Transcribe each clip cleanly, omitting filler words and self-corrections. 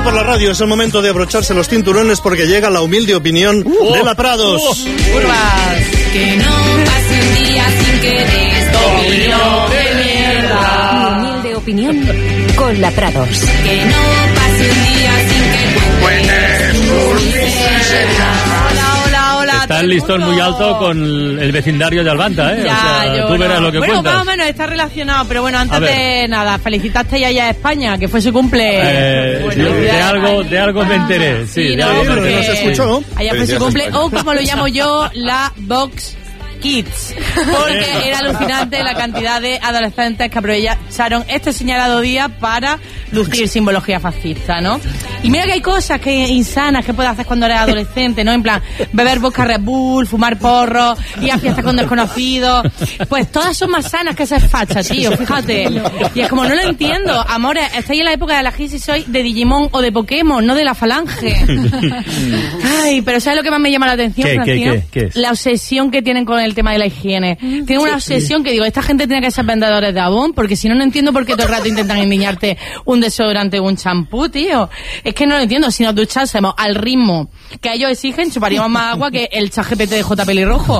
por la radio, es el momento de abrocharse los cinturones porque llega la humilde opinión de la Prados. Curvas. Que no pase un día sin que des tu opinión de mierda. Humilde opinión con la Prados. Que no pase un día sin que cuentes tus miserias. Hola. Está el listón muy alto con el vecindario de Albanta, ¿eh? Ya, tú verás lo que cuentas. Bueno, más o menos está relacionado, pero bueno, antes de nada, felicitaste ya a España, que fue su cumple. De algo me enteré, sí. No, porque no se escuchó. Allá fue su cumple, o como lo llamo yo, la Vox Kids, porque era alucinante la cantidad de adolescentes que aprovecharon este señalado día para lucir simbología fascista, ¿no? Y mira que hay cosas que insanas que puedes hacer cuando eres adolescente, ¿no? En plan, beber vodka Red Bull, fumar porros, ir a fiestas con desconocidos. Pues todas son más sanas que ser facha, tío, fíjate. Y es como, no lo entiendo. Amores, estáis en la época de la crisis, soy de Digimon o de Pokémon, no de la Falange. Ay, pero ¿sabes lo que más me llama la atención, Francino? ¿Qué es? La obsesión que tienen con el tema de la higiene. Tienen una obsesión que digo, esta gente tiene que ser vendedores de Avon, porque si no, no entiendo por qué todo el rato intentan endiñarte un desodorante o un champú, tío. Es que no lo entiendo. Si nos duchásemos al ritmo que ellos exigen, chuparíamos más agua que el ChatGPT de J. Pelirrojo.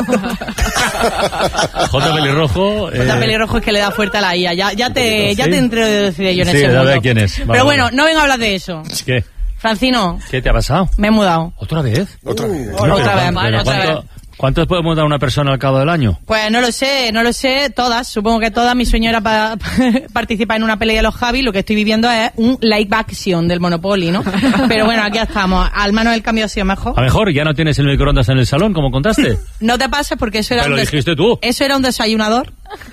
J. Pelirrojo... J. Pelirrojo es que le da fuerte a la IA. Ya te introduciré yo en ese mundo. mundo. Sí, quién es. Pero bueno, no vengo a hablar de eso. ¿Qué? Francino. ¿Qué te ha pasado? Me he mudado. ¿Otra vez? Otra vez. Otra vez. ¿Cuántos podemos dar a una persona al cabo del año? Pues no lo sé, todas, supongo que todas. Mi sueño era participar en una pelea de los Javi, lo que estoy viviendo es un live action del Monopoly, ¿no? Pero bueno, aquí estamos, al menos el cambio ha sido mejor. A mejor, ya no tienes el microondas en el salón, como contaste. No te pases porque eso era Pero lo dijiste tú. Eso era un desayunador.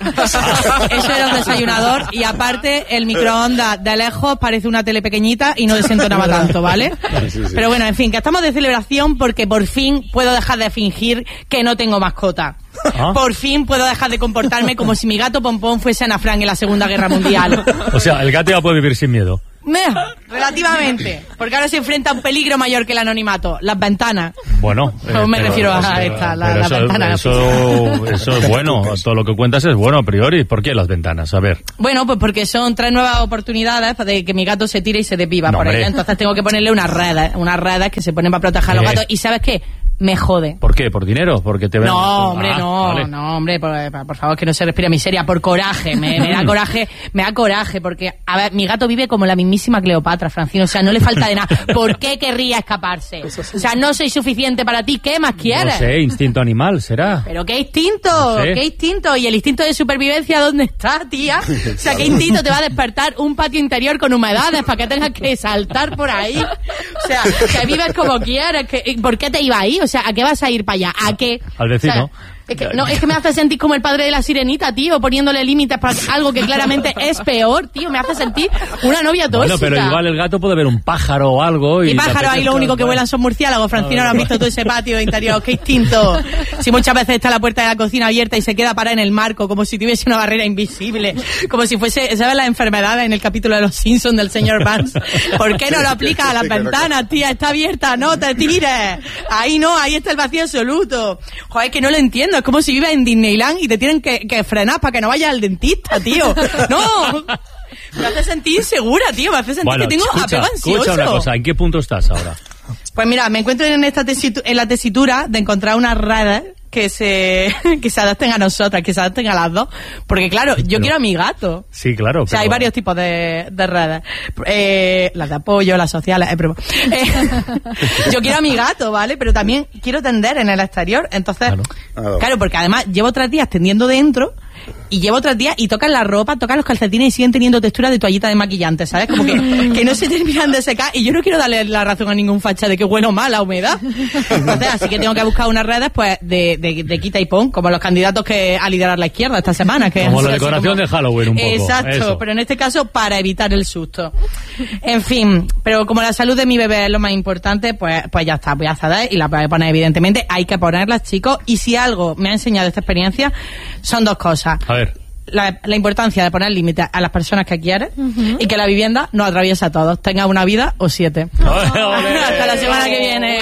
Eso era un desayunador y aparte el microondas de lejos parece una tele pequeñita y no desentonaba tanto, ¿vale? Sí. Pero bueno, en fin, que estamos de celebración porque por fin puedo dejar de fingir que no tengo mascota. Por fin puedo dejar de comportarme como si mi gato Pompón fuese Ana Frank en la Segunda Guerra Mundial. O sea, el gato ya puede vivir sin miedo. Relativamente, porque ahora se enfrenta a un peligro mayor que el anonimato, las ventanas. Bueno, no me refiero a esta, las ventanas. Eso es bueno, todo lo que cuentas es bueno a priori. ¿Por qué las ventanas? A ver. Bueno, pues porque son 3 nuevas oportunidades de que mi gato se tire y se desviva por ahí. Entonces tengo que ponerle unas redes que se ponen para proteger a los gatos. ¿Y sabes qué? Me jode. ¿Por qué? ¿Por dinero? Porque te ven... No, hombre, no, hombre, por favor, que no se respire miseria, por coraje, me da coraje, porque, a ver, mi gato vive como la mismísima Cleopatra, Francino, o sea, no le falta de nada. ¿Por qué querría escaparse? O sea, no soy suficiente para ti, ¿qué más quieres? No sé, instinto animal, ¿será? ¿Pero qué instinto? No sé. ¿Qué instinto? ¿Y el instinto de supervivencia dónde está, tía? O sea, ¿qué instinto te va a despertar un patio interior con humedades para que tengas que saltar por ahí? O sea, que vives como quieres, ¿por qué te iba ahí? O sea, ¿a qué vas a ir para allá? ¿A qué? Al vecino. O sea, es que me hace sentir como el padre de la sirenita, tío, poniéndole límites para algo que claramente es peor, tío. Me hace sentir una novia tóxica. Bueno, pero igual el gato puede ver un pájaro o algo y... Y pájaro, ahí lo único que vuelan son murciélagos. Francino, ¿no has visto todo ese patio interior? ¡Qué instinto! Si muchas veces está la puerta de la cocina abierta y se queda parada en el marco, como si tuviese una barrera invisible. Como si fuese, ¿sabes las enfermedades en el capítulo de Los Simpsons del señor Barnes? ¿Por qué no lo aplicas a las ventanas, tía? Está abierta, no te tires. Ahí no, ahí está el vacío absoluto. Joder, que no lo entiendo. Es como si vives en Disneyland y te tienen que frenar para que no vayas al dentista, tío. No. Me hace sentir insegura, tío. Me hace sentir que tengo apego ansioso. Escucha una cosa. ¿En qué punto estás ahora? Pues mira, me encuentro en la tesitura de encontrar unas redes que se adapten a nosotras, que se adapten a las dos. Porque claro, yo quiero a mi gato. Sí, claro. O sea, hay varios tipos de redes. Las de apoyo, las sociales. Yo quiero a mi gato, ¿vale? Pero también quiero tender en el exterior. Entonces, claro, porque además llevo 3 días tendiendo dentro y llevo 3 días y tocan la ropa, tocan los calcetines y siguen teniendo textura de toallita de maquillante, ¿sabes? Como que no se terminan de secar y yo no quiero darle la razón a ningún facha de que huelo mal la humedad. Entonces, así que tengo que buscar unas redes pues de quita y pon, como los candidatos que a liderar la izquierda esta semana. Que como la decoración de Halloween un poco. Exacto, eso. Pero en este caso para evitar el susto. En fin, pero como la salud de mi bebé es lo más importante, pues ya está, voy a ceder y la voy a poner evidentemente. Hay que ponerlas, chicos, y si algo me ha enseñado esta experiencia, son 2 cosas. A ver. La importancia de poner límites a las personas que quieres y que la vivienda nos atraviesa a todos, tenga una vida o 7. Hasta la semana que viene.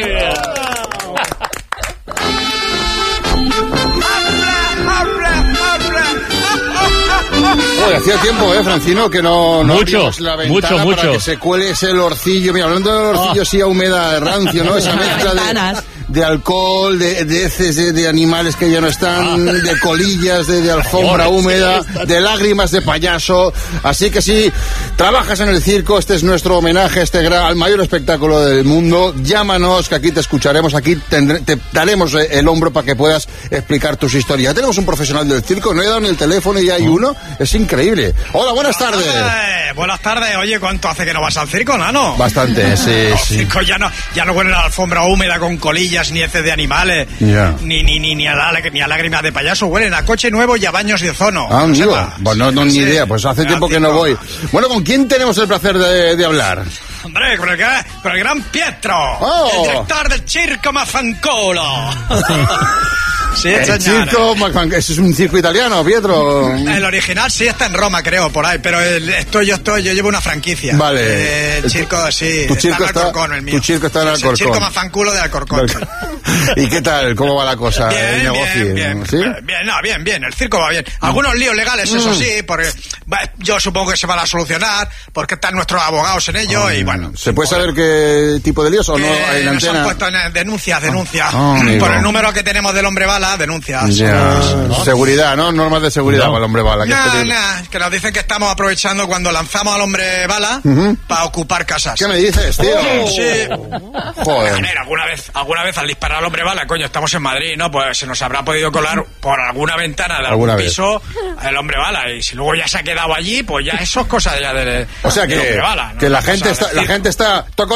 ¡Habla! Oye, hacía tiempo, Francino, que no abrimos la ventana mucho. para que se cuele ese olorcillo. Mira, hablando del olorcillo, sí, a humedad, rancio, ¿no? Esa mezcla de alcohol, de heces de animales que ya no están, de colillas, de alfombra húmeda, de lágrimas de payaso. Así que si trabajas en el circo, este es nuestro homenaje al mayor espectáculo del mundo. Llámanos, que aquí te escucharemos, aquí te daremos el hombro para que puedas explicar tus historias. Ya tenemos un profesional del circo, no he dado ni el teléfono y ya hay uno. Es increíble. Hola, buenas tardes. Buenas tardes. Oye, ¿cuánto hace que no vas al circo, nano? Bastante, sí. Circo ya no huele a la alfombra húmeda con colillas, ni heces de animales, ni a lágrimas de payaso. Huelen a coche nuevo y a baños de ozono. Ah, amigo. Bueno, no, ni idea, pues hace tiempo que no voy. Bueno, ¿con quién tenemos el placer de hablar? Hombre, con el gran Pietro, el director del Circo Mafanculo. Sí, el circo, ese es un circo italiano, Pietro. El original sí está en Roma, creo, por ahí, pero yo llevo una franquicia. Vale. El circo, sí, tu circo está en Alcorcón, el mío. Tu circo está en Alcorcón. El circo Mafanculo de Alcorcón. ¿Y qué tal? ¿Cómo va la cosa? Bien, negocio? bien. ¿Sí? Bien, el circo va bien. Algunos líos legales, eso sí, porque yo supongo que se van a solucionar, porque están nuestros abogados en ello, y bueno. ¿Se puede saber qué tipo de líos o no hay en nos antena? han puesto en denuncias. Por el número que tenemos del hombre bala, denuncias. ¿No? Seguridad, ¿no? Normas de seguridad para el hombre bala. Que nos dicen que estamos aprovechando cuando lanzamos al hombre bala para ocupar casas. ¿Qué me dices, tío? Sí. Joder. A ver, alguna vez al disparar al hombre bala, coño, estamos en Madrid, ¿no? Pues se nos habrá podido colar por alguna ventana de algún piso el hombre bala. Y si luego ya se ha quedado allí, pues ya eso es cosa ya de... O sea que, hombre bala, ¿no? que la gente está toco,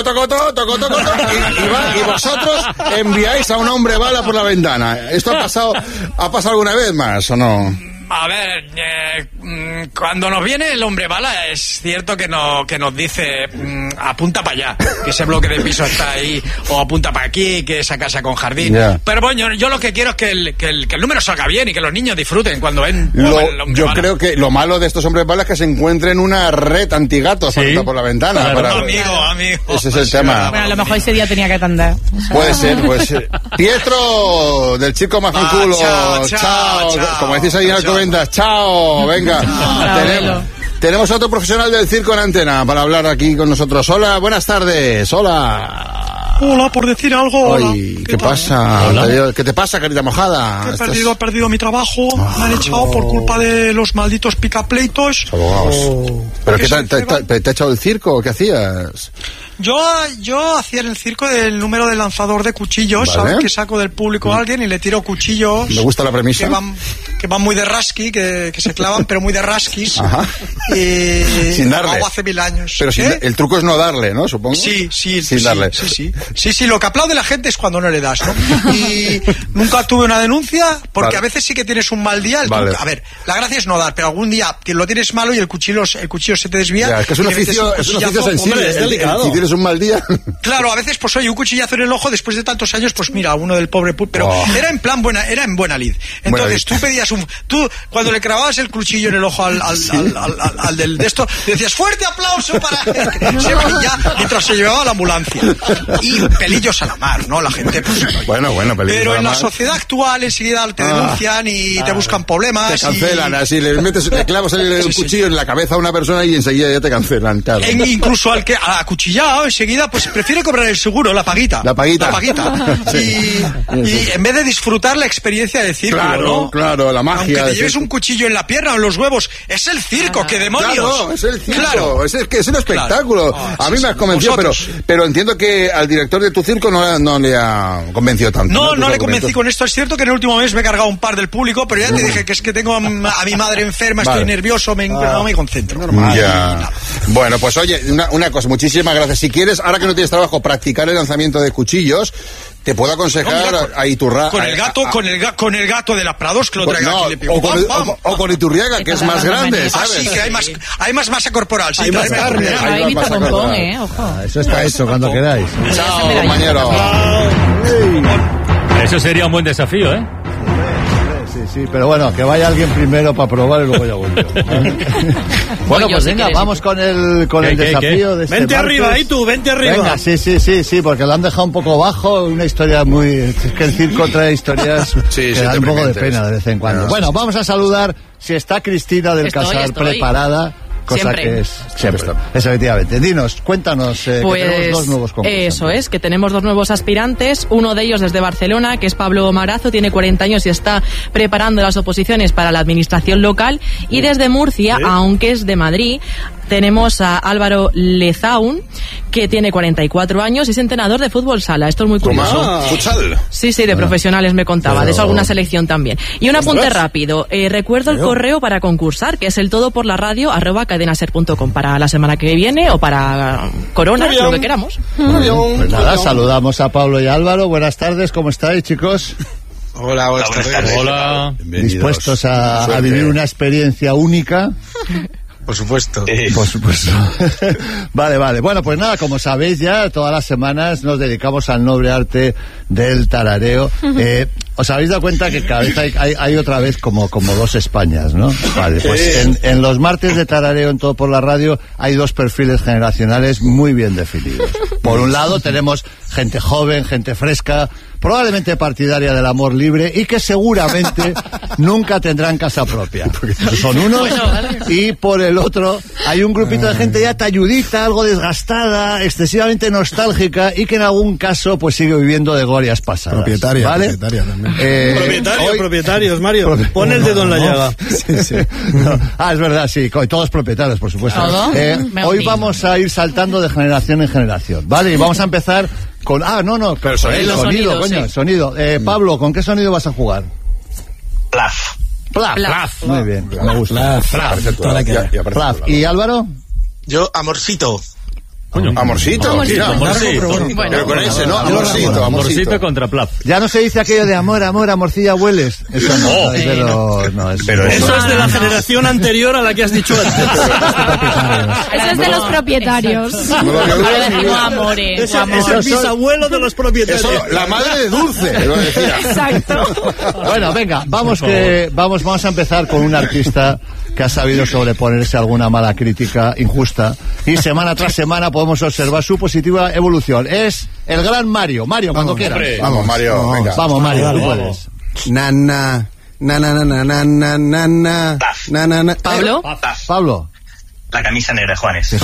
y vosotros enviáis a un hombre bala por la ventana. ¿Esto ha pasado alguna vez más o no? A ver, cuando nos viene el hombre bala es cierto que nos dice apunta para allá, que ese bloque de piso está ahí, o apunta para aquí, que esa casa con jardín. Yeah. Pero bueno, yo lo que quiero es que el número salga bien y que los niños disfruten cuando ven el hombre yo bala. Creo que lo malo de estos hombres balas es que se encuentren una red antigatos por la ventana. Claro. Amigo. Ese es el tema. Bueno, a lo mejor ese día tenía que atender. Puede ser. Pietro, del Circo Mafanculo. Chao. Como decís ahí en Alcobendas, chao. Venga. Tenemos a otro profesional del circo en antena para hablar aquí con nosotros. Hola, buenas tardes. Hola, por decir algo. Ay, ¿qué pasa? ¿Qué te pasa, carita mojada? He perdido mi trabajo. Me han echado por culpa de los malditos picapleitos. ¿Pero qué te ha echado el circo? ¿Qué hacías? Yo hacía en el circo el número del lanzador de cuchillos, ¿vale? ¿Sabes? Que saco del público a alguien y le tiro cuchillos. Me gusta la premisa. Que van muy de rasqui, que se clavan, pero muy de rasquis. Ajá. Sin darle. Lo hago hace 1000 años. Pero el truco es no darle, ¿no? Supongo. Sí. Sin darle. Sí, lo que aplaude la gente es cuando no le das, ¿no? Y nunca tuve una denuncia, porque a veces sí que tienes un mal día. A ver, la gracia es no dar, pero algún día lo tienes malo y el cuchillo se te desvía. Ya, es que es un oficio sensible. Es delicado. Si tienes un mal día. Claro, a veces, pues oye, un cuchillazo en el ojo después de tantos años, pues mira, uno del pobre pero era en plan era en buena lid. Entonces tú pedías tú cuando le clavabas el cuchillo en el ojo al del de esto, decías fuerte aplauso para ya, mientras se llevaba la ambulancia. Y pelillos a la mar, ¿no? La gente, pues bueno, pelillos pero a la en mar. La sociedad actual enseguida te denuncian y te buscan problemas. Te cancelan, así le clavas el cuchillo en la cabeza a una persona y enseguida ya te cancelan, claro. Incluso al acuchillado enseguida pues prefiere cobrar el seguro, la paguita. Sí. Y en vez de disfrutar la experiencia de circo, ¿no? Claro, la magia. Aunque te lleves un cuchillo en la pierna o en los huevos, es el circo, ¡qué demonios! Claro, es el circo, es un espectáculo. Claro. A mí me has convencido, pero entiendo que al director de tu circo no le ha convencido tanto. No le convencí con esto. Es cierto que en el último mes me he cargado un par del público, pero ya te dije que es que tengo a mi madre enferma, estoy nervioso, no me concentro. Normal. Ya. Bueno, pues oye, una cosa, muchísimas gracias. Si quieres, ahora que no tienes trabajo, practicar el lanzamiento de cuchillos, te puedo aconsejar a Iturraga. Con el gato de la Prados, que lo traiga aquí le pido. O con Iturriaga, que es más grande, ¿sabes? Sí, que hay más masa corporal. Sí, hay más carne. Hay más pompón, ojo. Eso está hecho cuando queráis. Chao, compañero. Eso sería un buen desafío, ¿eh? Sí. Sí, pero bueno, que vaya alguien primero para probar y luego ya voy yo. Bueno, pues venga, vamos con el desafío de este Vente martes. arriba, ahí tú, vente arriba. Venga, sí, porque lo han dejado un poco bajo, una historia muy... Es que el circo trae historias que dan un poco de pena de vez en cuando. Bueno, vamos a saludar si está Cristina del Casar preparada. Cosa siempre. Que es siempre. Es efectivamente. Dinos, cuéntanos, pues, que tenemos 2 nuevos concursantes. Eso es, que tenemos 2 nuevos aspirantes. Uno de ellos desde Barcelona, que es Pablo Marazo, tiene 40 años y está preparando las oposiciones para la administración local. Y desde Murcia, aunque es de Madrid, tenemos a Álvaro Lezaun, que tiene 44 años y es entrenador de fútbol sala. Esto es muy curioso. ¿Futsal? Sí, de profesionales me contaba. De eso alguna selección también. Y un apunte rápido. Recuerdo el correo para concursar, que es el todoporlaradio@cadenaser.com para la semana que viene o para Corona, lo que queramos. Pues nada, saludamos a Pablo y a Álvaro. Buenas tardes, ¿cómo estáis, chicos? Hola, buenas tardes. Hola. ¿Dispuestos a vivir una experiencia única? Por supuesto. Por supuesto. Vale. Bueno, pues nada, como sabéis ya, todas las semanas nos dedicamos al noble arte del tarareo. ¿Os habéis dado cuenta que cada vez hay otra vez como 2 Españas, ¿no? Vale, pues en los martes de tarareo en Todo por la Radio hay 2 perfiles generacionales muy bien definidos. Por un lado tenemos gente joven, gente fresca, probablemente partidaria del amor libre y que seguramente nunca tendrán casa propia. Son unos. Y por el otro hay un grupito de gente ya talludita, algo desgastada, excesivamente nostálgica y que en algún caso pues sigue viviendo de glorias pasadas. Propietaria también. Propietarios, Mario. Pon el dedo en la llaga. Sí. No. Es verdad, sí. Todos propietarios, por supuesto. Hoy vamos a ir saltando de generación en generación, ¿vale? Y vamos a empezar con... Pero el sonido, coño, el sonido. Pablo, ¿con qué sonido vas a jugar? Plaf. Muy bien, me gusta. Plaf. ¿Y Álvaro? Yo, amorcito. Coño. Amorcito. Pero con ese, ¿no? Amorcito contra Plaf. Ya no se dice aquello de amor, amorcilla hueles. Eso Pero eso es de la generación anterior a la que has dicho antes. Eso es de los propietarios. Es el bisabuelo de los propietarios. Eso, la madre de Dulce. Exacto. Bueno, venga, vamos a empezar con un artista que ha sabido sobreponerse a alguna mala crítica injusta y semana tras semana podemos observar su positiva evolución. Es el gran Mario. Mario, cuando quieras. Vamos, Mario, venga. Vamos, Mario, tú puedes. Na. ¿Pablo? Pablo. La camisa negra, Juanes.